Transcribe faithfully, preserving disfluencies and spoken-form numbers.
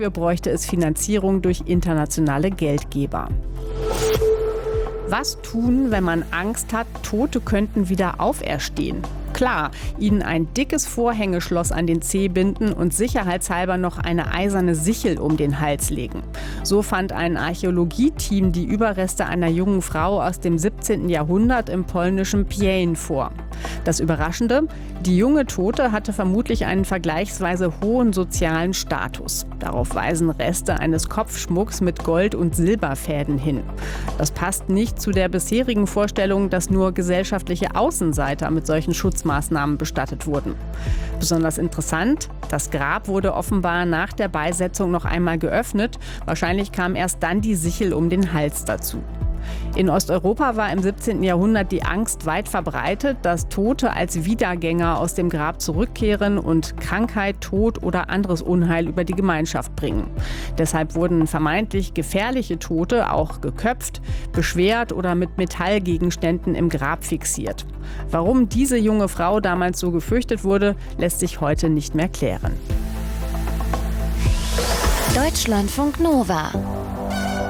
Dafür bräuchte es Finanzierung durch internationale Geldgeber. Was tun, wenn man Angst hat, Tote könnten wieder auferstehen? Klar, ihnen ein dickes Vorhängeschloss an den Zeh binden und sicherheitshalber noch eine eiserne Sichel um den Hals legen. So fand ein Archäologieteam die Überreste einer jungen Frau aus dem siebzehnten Jahrhundert im polnischen Pień vor. Das Überraschende: Die junge Tote hatte vermutlich einen vergleichsweise hohen sozialen Status. Darauf weisen Reste eines Kopfschmucks mit Gold- und Silberfäden hin. Das passt nicht zu der bisherigen Vorstellung, dass nur gesellschaftliche Außenseiter mit solchen Schutzmaßnahmen bestattet wurden. Besonders interessant: Das Grab wurde offenbar nach der Beisetzung noch einmal geöffnet. Wahrscheinlich kam erst dann die Sichel um den Hals dazu. In Osteuropa war im siebzehnten Jahrhundert die Angst weit verbreitet, dass Tote als Wiedergänger aus dem Grab zurückkehren und Krankheit, Tod oder anderes Unheil über die Gemeinschaft bringen. Deshalb wurden vermeintlich gefährliche Tote auch geköpft, beschwert oder mit Metallgegenständen im Grab fixiert. Warum diese junge Frau damals so gefürchtet wurde, lässt sich heute nicht mehr klären. Deutschlandfunk Nova